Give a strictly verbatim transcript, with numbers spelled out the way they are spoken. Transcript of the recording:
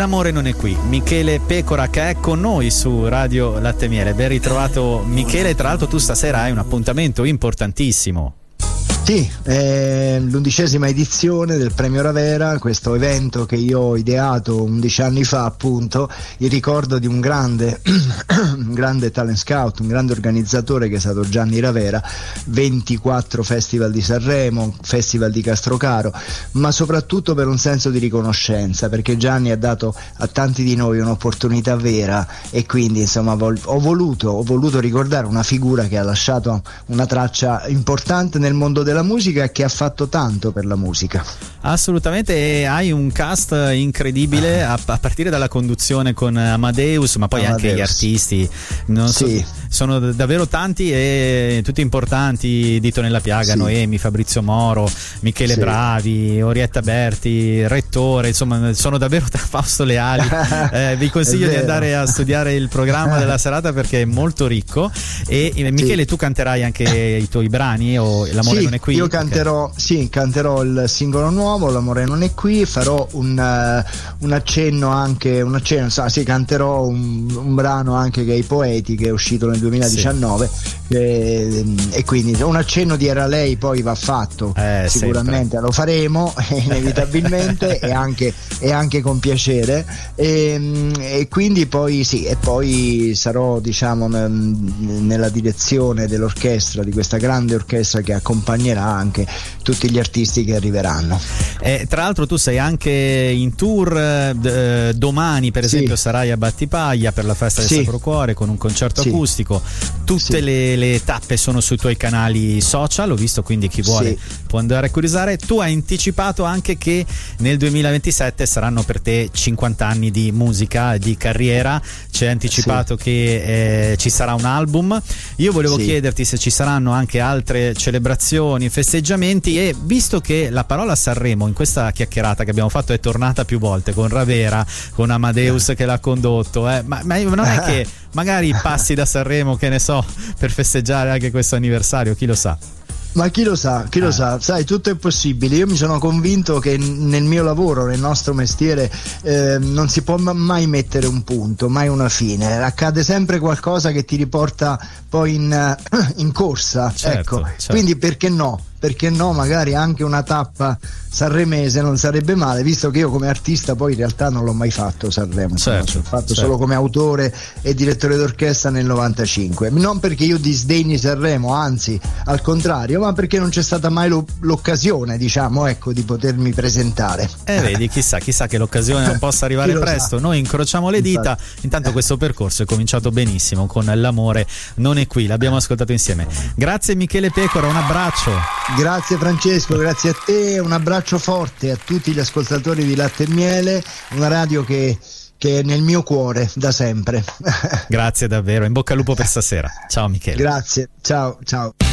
L'amore non è qui. Michele Pecora che è con noi su Radio Latte e Miele. Ben ritrovato Michele, tra l'altro tu stasera hai un appuntamento importantissimo. Sì, è l'undicesima edizione del Premio Ravera, questo evento che io ho ideato undici anni fa, appunto, in ricordo di un grande, un grande talent scout, un grande organizzatore che è stato Gianni Ravera, ventiquattro festival di Sanremo, festival di Castrocaro, ma soprattutto per un senso di riconoscenza, perché Gianni ha dato a tanti di noi un'opportunità vera e quindi insomma vol- ho voluto, ho voluto ricordare una figura che ha lasciato una traccia importante nel mondo della musica e che ha fatto tanto per la musica. Assolutamente, e hai un cast incredibile a, a partire dalla conduzione con Amadeus, ma poi Amadeus. Anche gli artisti non sì. so, sono davvero tanti e tutti importanti: Dito Nella Piaga, sì. Noemi, Fabrizio Moro, Michele sì. Bravi, Orietta Berti, Rettore, insomma sono davvero Fausto Leali. eh, vi consiglio di andare a studiare il programma della serata perché è molto ricco. E Michele, sì. tu canterai anche i tuoi brani o L'amore sì, non è qui? Io canterò, okay. sì, canterò il singolo nuovo, L'amore non è qui, farò un, uh, un accenno anche, un accenno, sa, sì, canterò un, un brano anche che è I Poeti, che è uscito nel duemiladiciannove, sì. e, e quindi un accenno di Era lei poi va fatto, eh, sicuramente sempre. Lo faremo inevitabilmente e, anche, e anche con piacere e, e quindi poi sì, e poi sarò diciamo nella direzione dell'orchestra, di questa grande orchestra che accompagnerà anche tutti gli artisti che arriveranno. Eh, tra l'altro tu sei anche in tour, eh, domani per esempio sì. sarai a Battipaglia per la festa del sì. Sacro Cuore con un concerto sì. acustico. Tutte sì. le, le tappe sono sui tuoi canali social, ho visto, quindi chi vuole sì. può andare a curiosare. Tu hai anticipato anche che nel duemilaventisette saranno per te cinquanta anni di musica, di carriera. Ci hai anticipato sì. che eh, ci sarà un album. Io volevo sì. chiederti se ci saranno anche altre celebrazioni, festeggiamenti, e visto che la parola Sanremo in questa chiacchierata che abbiamo fatto è tornata più volte con Ravera, con Amadeus che l'ha condotto, eh, ma, ma non è che magari passi da Sanremo, che ne so, per festeggiare anche questo anniversario, chi lo sa? Ma chi lo sa, chi lo ah. sa, sai, tutto è possibile. Io mi sono convinto che nel mio lavoro, nel nostro mestiere, eh, non si può mai mettere un punto, mai una fine. Accade sempre qualcosa che ti riporta poi in, in corsa, certo, ecco. Certo. Quindi perché no? Perché no, magari anche una tappa sanremese non sarebbe male, visto che io come artista poi in realtà non l'ho mai fatto Sanremo, certo, l'ho fatto certo. solo come autore e direttore d'orchestra nel novantacinque. Non perché io disdegni Sanremo, anzi al contrario, ma perché non c'è stata mai lo, l'occasione, diciamo, ecco, di potermi presentare. Eh vedi, chissà, chissà che l'occasione non possa arrivare presto. Sa. Noi incrociamo le dita. Infatti. Intanto questo percorso è cominciato benissimo con L'amore non è qui, l'abbiamo ascoltato insieme. Grazie Michele Pecora, un abbraccio. Grazie Francesco, grazie a te, un abbraccio forte a tutti gli ascoltatori di Latte e Miele, una radio che, che è nel mio cuore da sempre. Grazie davvero, in bocca al lupo per stasera. Ciao Michele. Grazie, ciao, ciao.